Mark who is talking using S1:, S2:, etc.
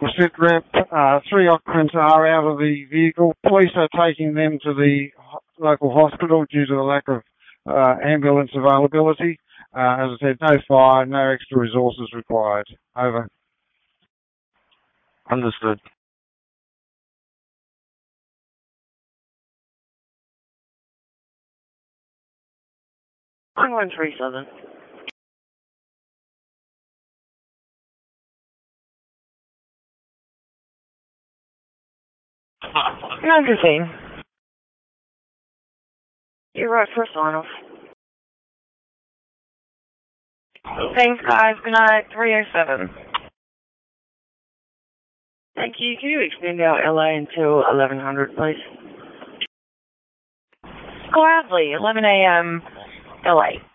S1: Sit rep, 3 occupants are out of the vehicle. Police are taking them to the local hospital due to the lack of ambulance availability. As I said, no fire, no extra resources required. Over.
S2: Understood.
S3: I'm 137. 915. You're right, first sign off. Thanks, guys. Good night. 307. Thank you. Can you extend our LA until 1100, please? Gladly. 11 a.m. LA.